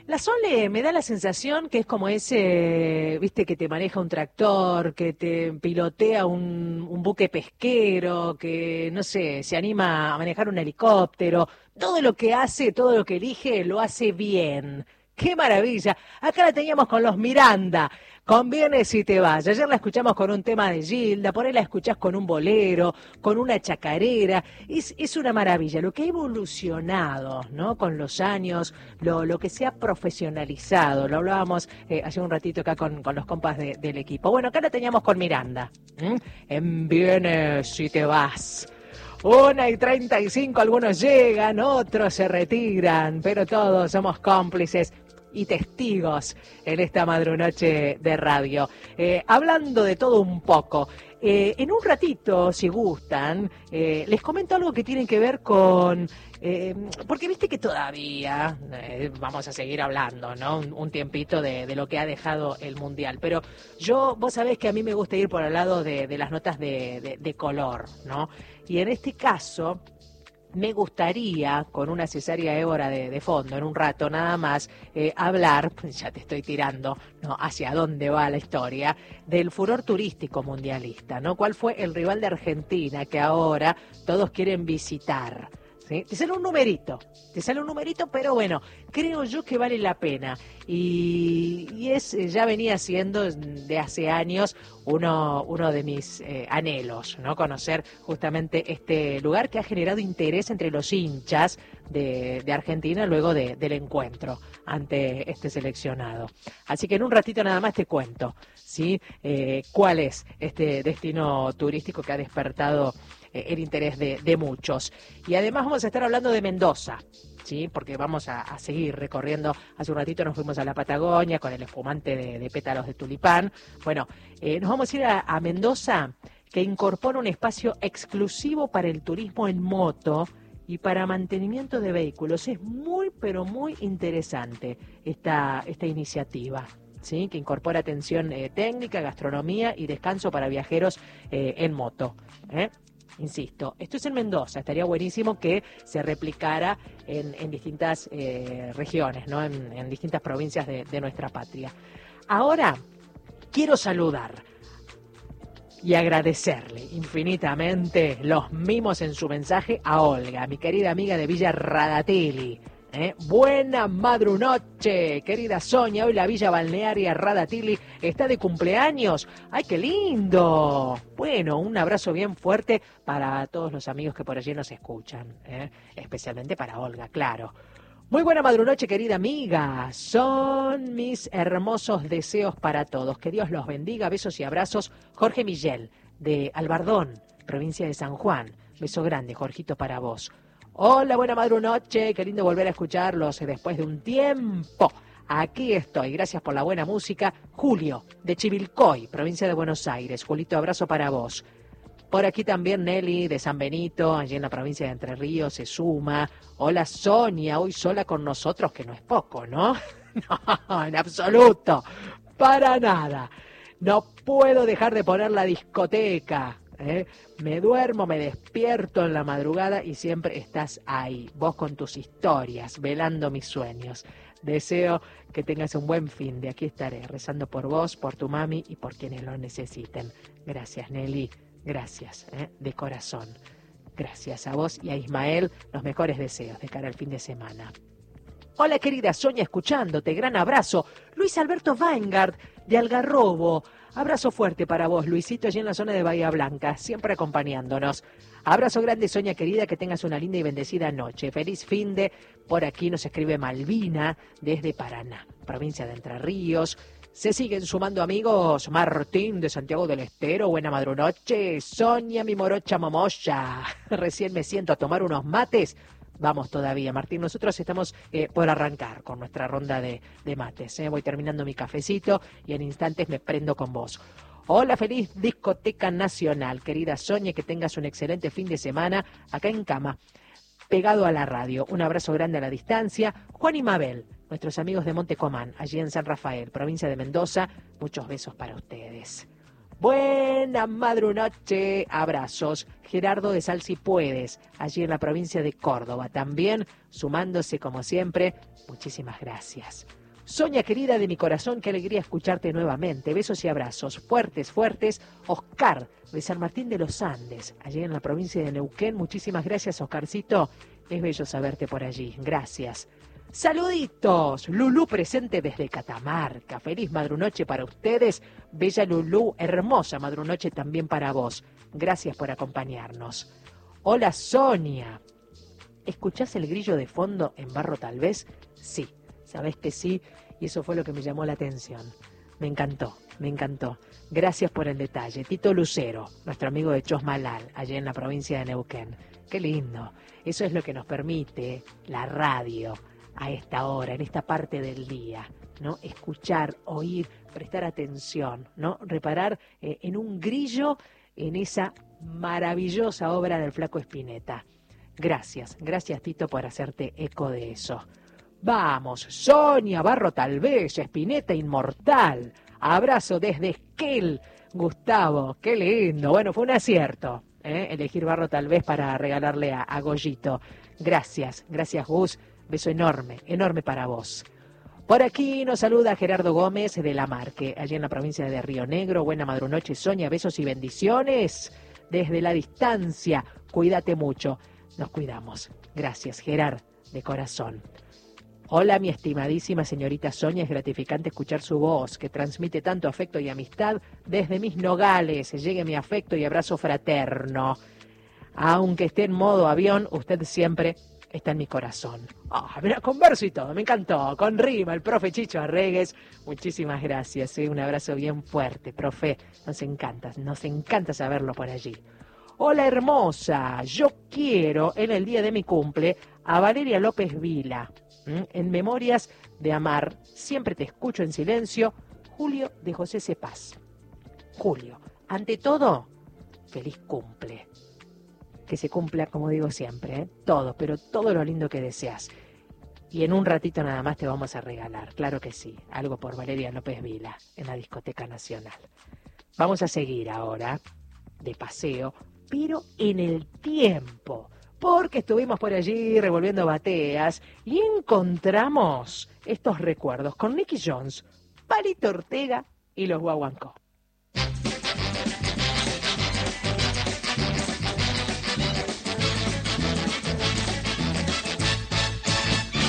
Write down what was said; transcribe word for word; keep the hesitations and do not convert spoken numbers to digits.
La Sole me da la sensación que es como ese, viste, que te maneja un tractor, que te pilotea un, un buque pesquero, que, no sé, se anima a manejar un helicóptero. Todo lo que hace, todo lo que elige, lo hace bien. ¡Qué maravilla! Acá la teníamos con los Miranda. Conviene si te vas. Ayer la escuchamos con un tema de Gilda, por ahí la escuchás con un bolero, con una chacarera. Es, es una maravilla. Lo que ha evolucionado, ¿no? Con los años, lo, lo que se ha profesionalizado. Lo hablábamos eh, hace un ratito acá con, con los compas de, del equipo. Bueno, acá la teníamos con Miranda. ¿Mm? En Viene si te vas. Una y treinta y cinco, algunos llegan, otros se retiran, pero todos somos cómplices y testigos en esta madrunoche de radio. Eh, hablando de todo un poco, eh, en un ratito, si gustan, eh, les comento algo que tiene que ver con... Eh, porque viste que todavía eh, vamos a seguir hablando, ¿no? Un, un tiempito de, de lo que ha dejado el Mundial. Pero yo, vos sabés que a mí me gusta ir por el lado de, de las notas de, de, de color, ¿no? Y en este caso... me gustaría, con una cesárea Évora de, de fondo, en un rato nada más, eh, hablar, ya te estoy tirando, ¿no? Hacia dónde va la historia, del furor turístico mundialista, ¿no? ¿Cuál fue el rival de Argentina que ahora todos quieren visitar? ¿Sí? Te sale un numerito, te sale un numerito, pero bueno, creo yo que vale la pena. Y, y es, ya venía siendo de hace años uno, uno de mis eh, anhelos, ¿no? Conocer justamente este lugar que ha generado interés entre los hinchas de, de Argentina luego de, del encuentro ante este seleccionado. Así que en un ratito nada más te cuento, ¿sí? Eh, cuál es este destino turístico que ha despertado el interés de, de muchos. Y además vamos a estar hablando de Mendoza, ¿sí? Porque vamos a, a seguir recorriendo. Hace un ratito nos fuimos a la Patagonia con el espumante de, de pétalos de tulipán. Bueno, eh, nos vamos a ir a, a Mendoza, que incorpora un espacio exclusivo para el turismo en moto y para mantenimiento de vehículos. Es muy, pero muy interesante esta, esta iniciativa, ¿sí? Que incorpora atención eh, técnica, gastronomía y descanso para viajeros eh, en moto, ¿eh? Insisto, esto es en Mendoza, estaría buenísimo que se replicara en, en distintas eh, regiones, ¿no? En, en distintas provincias de, de nuestra patria. Ahora, quiero saludar y agradecerle infinitamente los mimos en su mensaje a Olga, mi querida amiga de Villa Radatili. ¿Eh? Buena madrunoche, querida Sonia. Hoy la Villa Balnearia Radatili está de cumpleaños. ¡Ay, qué lindo! Bueno, un abrazo bien fuerte para todos los amigos que por allí nos escuchan, ¿eh? Especialmente para Olga, claro. Muy buena madrunoche, querida amiga. Son mis hermosos deseos para todos. Que Dios los bendiga. Besos y abrazos. Jorge Millel, de Albardón, provincia de San Juan. Beso grande, Jorgito, para vos. Hola, buena madrunoche, qué lindo volver a escucharlos después de un tiempo. Aquí estoy, gracias por la buena música. Julio, de Chivilcoy, provincia de Buenos Aires. Julito, abrazo para vos. Por aquí también Nelly, de San Benito, allí en la provincia de Entre Ríos, se suma. Hola, Sonia, hoy sola con nosotros, que no es poco, ¿no? No, en absoluto, para nada. No puedo dejar de poner la discoteca. ¿Eh? Me duermo, me despierto en la madrugada y siempre estás ahí, vos con tus historias, velando mis sueños. Deseo que tengas un buen fin, de aquí estaré, rezando por vos, por tu mami y por quienes lo necesiten. Gracias, Nelly, gracias, ¿eh? De corazón. Gracias a vos y a Ismael, los mejores deseos de cara al fin de semana. Hola, querida Sonia, escuchándote, gran abrazo. Luis Alberto Weingart, de Algarrobo. Abrazo fuerte para vos, Luisito, allí en la zona de Bahía Blanca, siempre acompañándonos. Abrazo grande, Sonia querida, que tengas una linda y bendecida noche. Feliz finde. Por aquí nos escribe Malvina, desde Paraná, provincia de Entre Ríos. Se siguen sumando amigos. Martín, de Santiago del Estero, buena madrunoche. Sonia, mi morocha momoya. Recién me siento a tomar unos mates. Vamos todavía, Martín. Nosotros estamos eh, por arrancar con nuestra ronda de, de mates. ¿eh? Voy terminando mi cafecito y en instantes me prendo con vos. Hola, feliz discoteca nacional. Querida Sonia, que tengas un excelente fin de semana acá en cama, pegado a la radio. Un abrazo grande a la distancia. Juan y Mabel, nuestros amigos de Monte Comán, allí en San Rafael, provincia de Mendoza. Muchos besos para ustedes. Buena madrunoche, abrazos. Gerardo de Sal Si Puedes, allí en la provincia de Córdoba, también sumándose como siempre. Muchísimas gracias. Sonia querida de mi corazón, qué alegría escucharte nuevamente. Besos y abrazos fuertes, fuertes. Oscar de San Martín de los Andes, allí en la provincia de Neuquén. Muchísimas gracias, Oscarcito. Es bello saberte por allí. Gracias. Saluditos, Lulú presente desde Catamarca. Feliz madrunoche para ustedes. Bella Lulú, hermosa madrunoche también para vos. Gracias por acompañarnos. Hola Sonia. ¿Escuchás el grillo de fondo en Barro tal vez? Sí, sabés que sí, y eso fue lo que me llamó la atención. Me encantó, me encantó. Gracias por el detalle. Tito Lucero, nuestro amigo de Chosmalal, allá en la provincia de Neuquén. Qué lindo. Eso es lo que nos permite la radio a esta hora, en esta parte del día, ¿no? Escuchar, oír, prestar atención, ¿no? Reparar eh, en un grillo, en esa maravillosa obra del Flaco Spinetta. Gracias, gracias Tito por hacerte eco de eso. Vamos, Sonia Barro tal vez, Spinetta inmortal. Abrazo desde Esquel, Gustavo, qué lindo. Bueno, fue un acierto, ¿eh? Elegir Barro tal vez para regalarle a, a Goyito. Gracias, gracias Gus. Beso enorme, enorme para vos. Por aquí nos saluda Gerardo Gómez de La Marque, allí en la provincia de Río Negro. Buena madrunoche, Sonia, besos y bendiciones desde la distancia. Cuídate mucho, nos cuidamos. Gracias, Gerard, de corazón. Hola, mi estimadísima señorita Sonia, es gratificante escuchar su voz, que transmite tanto afecto y amistad desde mis nogales. Llegue mi afecto y abrazo fraterno. Aunque esté en modo avión, usted siempre está en mi corazón. Ah, mira, con verso y todo, me encantó. Con rima, el profe Chicho Arregues. Muchísimas gracias, ¿eh? Un abrazo bien fuerte, profe. Nos encanta, nos encanta saberlo por allí. Hola, hermosa. Yo quiero, en el día de mi cumple, a Valeria López Vila. ¿Mm? En Memorias de Amar, siempre te escucho en silencio. Julio de José Cepaz. Julio, ante todo, feliz cumple. Que se cumpla, como digo siempre, ¿eh? todo, pero todo lo lindo que deseas. Y en un ratito nada más te vamos a regalar, claro que sí, algo por Valeria López Vila, en la Discoteca Nacional. Vamos a seguir ahora, de paseo, pero en el tiempo, porque estuvimos por allí revolviendo bateas y encontramos estos recuerdos con Nicky Jones, Palito Ortega y los Guaguancó.